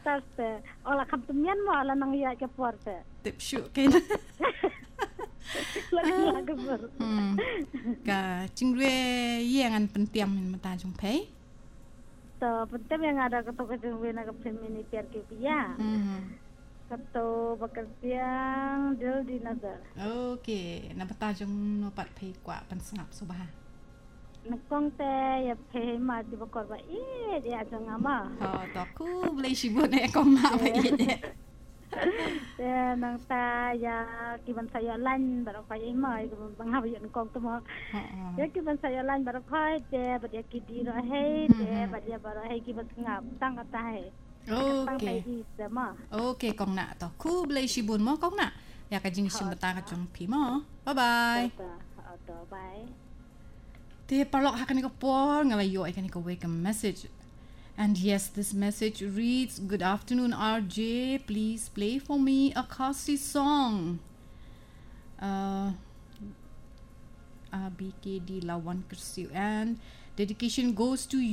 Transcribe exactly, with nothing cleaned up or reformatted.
Tarste. Ola kamtumian mo ala nang iya ke porte. Tip shoot ken. Lagi lagi ber. Hmm. Ka cingwe yengan pentiam min mata jung pei. To pentem yang ada ketok kecing wena ke femini piar ke pia. Hmm. Ketok bekertiang del di nazar. Okay, na mata jung no pat pei kwa pan sengap subah. Nakong te ya phe ma di bakor ba eh dia jang ama. Oh, to ku boleh sibuk nek kong ma ba i. Te nang ta ya kiban saya lan barok kai mai ke bang ha yan kong tu mo. Ya kiban saya lan barok kai te ba dia ki di ra he te ba dia ba he kiban ngap tang ata he. Okay. Okay, kong na to. Ku boleh sibuk mo kong na. Ya ka jing sim bata ka jung pi mo. Bye bye. Bye. Te parlok hakan ko por nga yo I can go wake a message. And yes, this message reads, "Good afternoon, R J. Please play for me a Kasi song." Uh, uh B K D Lawan Kersiu, and dedication goes to you.